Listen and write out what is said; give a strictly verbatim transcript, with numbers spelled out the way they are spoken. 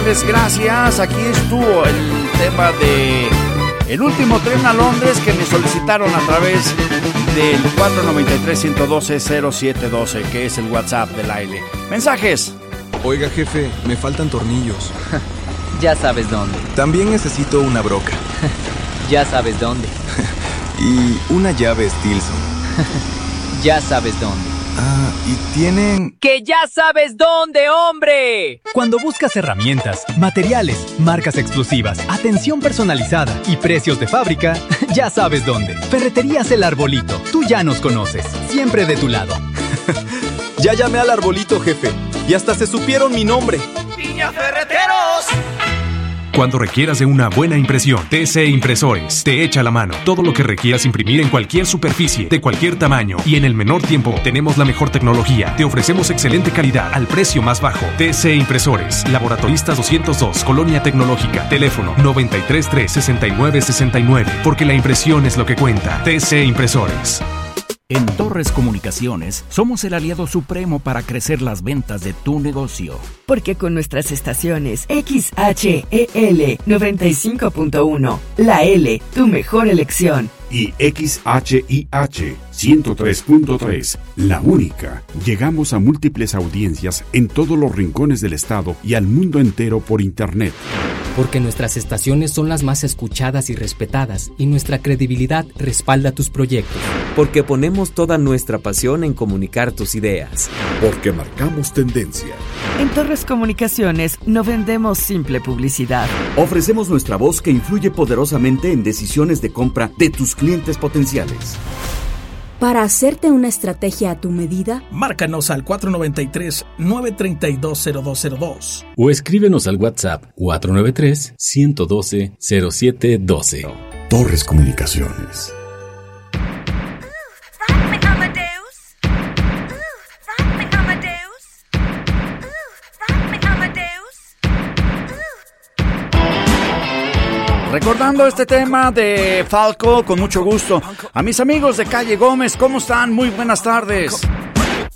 Ángeles, gracias. Aquí estuvo el tema de El último tren a Londres, que me solicitaron a través del cuatro nueve tres, uno uno dos, cero siete uno dos, que es el WhatsApp del aire. Mensajes. Oiga, jefe, me faltan tornillos. Ya sabes dónde. También necesito una broca. Ya sabes dónde. Y una llave Stilson. Ya sabes dónde. Ah, y tienen... ¡Que ya sabes dónde, hombre! Cuando buscas herramientas, materiales, marcas exclusivas, atención personalizada y precios de fábrica, ya sabes dónde. Ferreterías El Arbolito. Tú ya nos conoces. Siempre de tu lado. Ya llamé al Arbolito, jefe. Y hasta se supieron mi nombre. ¡Piña Ferreteros! Cuando requieras de una buena impresión, T C Impresores te echa la mano. Todo lo que requieras imprimir en cualquier superficie, de cualquier tamaño y en el menor tiempo, tenemos la mejor tecnología. Te ofrecemos excelente calidad al precio más bajo. T C Impresores, Laboratoristas doscientos dos, Colonia Tecnológica. Teléfono noventa y tres tres, sesenta y nueve sesenta y nueve, porque la impresión es lo que cuenta. T C Impresores. En Torres Comunicaciones somos el aliado supremo para crecer las ventas de tu negocio. Porque con nuestras estaciones X H E L noventa y cinco punto uno, la L, tu mejor elección. Y X H I H ciento tres punto tres, la única. Llegamos a múltiples audiencias en todos los rincones del estado y al mundo entero por internet. Porque nuestras estaciones son las más escuchadas y respetadas, y nuestra credibilidad respalda tus proyectos. Porque ponemos toda nuestra pasión en comunicar tus ideas. Porque marcamos tendencia. En Torres Comunicaciones no vendemos simple publicidad. Ofrecemos nuestra voz que influye poderosamente en decisiones de compra de tus clientes potenciales. Para hacerte una estrategia a tu medida, márcanos al cuatro nueve tres, nueve tres dos, cero dos cero dos o escríbenos al WhatsApp cuatro nueve tres, uno uno dos, cero siete uno dos. Torres Comunicaciones. Recordando este tema de Falco, con mucho gusto. A mis amigos de Calle Gómez, ¿cómo están? Muy buenas tardes.